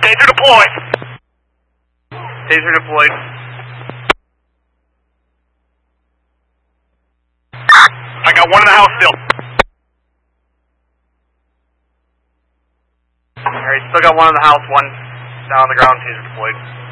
Taser deployed. Taser deployed. I got one in the house still. Alright, still got one in the house, one down on the ground, taser deployed.